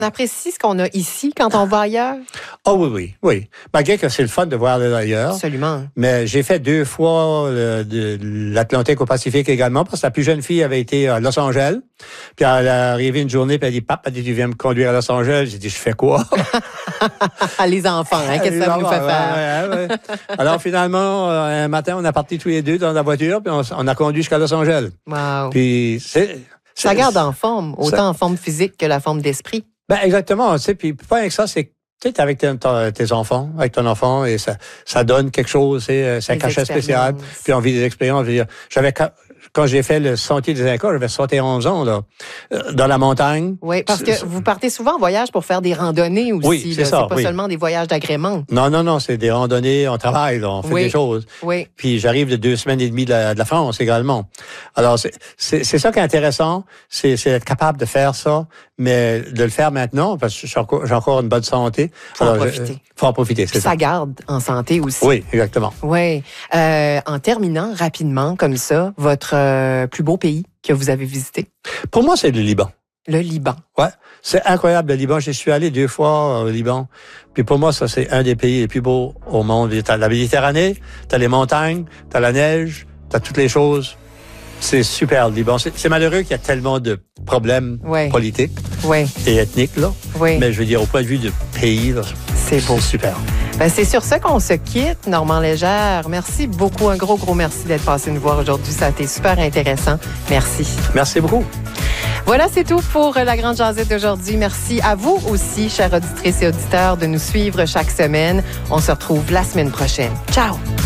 On apprécie ce qu'on a ici quand on va ailleurs? Ah oui. Malgré que c'est le fun de voir ailleurs. Absolument. Mais j'ai fait 2 fois de l'Atlantique au Pacifique également, parce que la plus jeune fille avait été à Los Angeles. Puis elle est arrivée une journée, puis elle dit, Papa, tu viens me conduire à Los Angeles. J'ai dit, je fais quoi? Les enfants, hein, qu'est-ce que ça nous fait faire? Ouais. Alors finalement, un matin, on est partis tous les deux dans la voiture, puis on a conduit jusqu'à Los Angeles. Wow. Puis ça garde en forme, autant en forme physique que la forme d'esprit. Ben exactement, tu sais, puis pas avec ça, c'est tu es avec tes enfants, avec ton enfant, et ça donne quelque chose, c'est un cachet spécial, puis on vit des expériences. Je veux dire, quand j'ai fait le Sentier des Incas, j'avais 71 ans, là, dans la montagne. Oui, parce que vous partez souvent en voyage pour faire des randonnées aussi. Oui, c'est ça. C'est pas seulement des voyages d'agrément. Non, c'est des randonnées, on travaille, là, on fait des choses. Oui. Puis j'arrive de 2 semaines et demie de la France également. Alors, c'est ça qui est intéressant, c'est d'être capable de faire ça, mais de le faire maintenant, parce que j'ai encore une bonne santé. Faut en profiter. Faut en profiter, c'est ça. Ça garde en santé aussi. Oui, exactement. Oui. En terminant rapidement, comme ça, votre plus beau pays que vous avez visité? Pour moi, c'est le Liban. Le Liban. Ouais, c'est incroyable, le Liban. J'y suis allé 2 fois au Liban. Puis pour moi, ça, c'est un des pays les plus beaux au monde. T'as la Méditerranée, t'as les montagnes, t'as la neige, t'as toutes les choses. C'est super, le Liban. C'est malheureux qu'il y a tellement de problèmes politiques et ethniques, là. Oui. Mais je veux dire, au point de vue du pays, là, c'est beau. C'est super. Ben, c'est sur ça qu'on se quitte, Normand Légère. Merci beaucoup. Un gros merci d'être passé nous voir aujourd'hui. Ça a été super intéressant. Merci. Merci beaucoup. Voilà, c'est tout pour la Grande Jasette d'aujourd'hui. Merci à vous aussi, chères auditrices et auditeurs, de nous suivre chaque semaine. On se retrouve la semaine prochaine. Ciao!